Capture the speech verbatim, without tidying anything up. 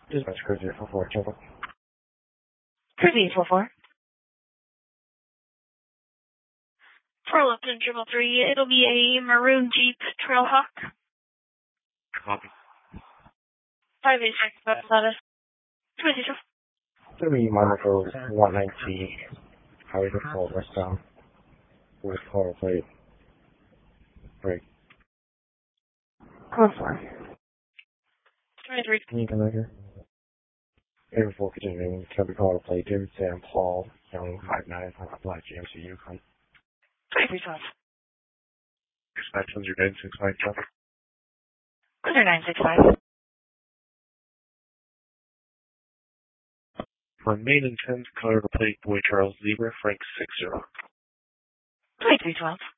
Dispatch cruiser for four triple. Cruising four four. For Lipton triple three, it'll be a maroon Jeep Trailhawk. Copy. Five eight six about status. Twenty two. Three Monaco one ninety. Highway control westbound. With color plate. Break. Code four. Twenty three. Can you come over here? Air four continuing. Cabin color plate. David Sam Paul. Young five nine. Black G M C Yukon. Twenty three twelve. Dispatch one zero nine six five traffic. Clear nine six five. For main intent, color plate Boy Charles Zebra Frank six zero. Twenty three twelve.